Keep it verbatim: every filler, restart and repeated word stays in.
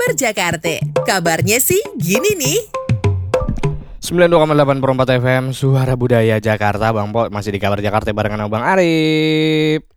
Kabar Jakarta. Kabarnya sih gini nih. sembilan puluh dua koma delapan per empat F M Suara Budaya Jakarta. Bang Po masih di Kabar Jakarta barengan Bang Arif.